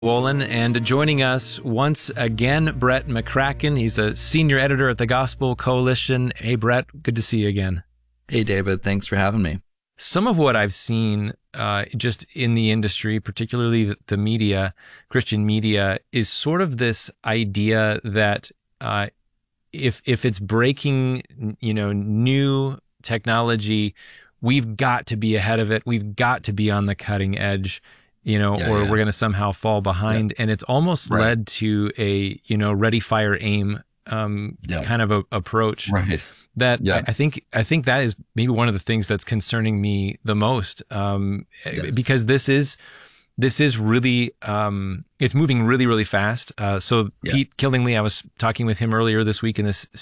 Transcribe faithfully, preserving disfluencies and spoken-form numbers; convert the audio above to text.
Wolin, and joining us once again, Brett McCracken. He's a senior editor at the Gospel Coalition. Hey, Brett, good to see you again. Hey, David. Thanks for having me. Some of what I've seen uh, just in the industry, particularly the, the media, Christian media, is sort of this idea that uh, if if it's breaking, you know, new technology, we've got to be ahead of it. We've got to be on the cutting edge. You know, yeah, or yeah. we're going to somehow fall behind. Yeah. And it's almost right. led to a, you know, ready, fire, aim um, yeah. kind of a approach right. that yeah. I, I think, I think that is maybe one of the things that's concerning me the most um, yes. because this is, this is really, um, it's moving really, really fast. Uh, so yeah. Pete Killingly, I was talking with him earlier this week in this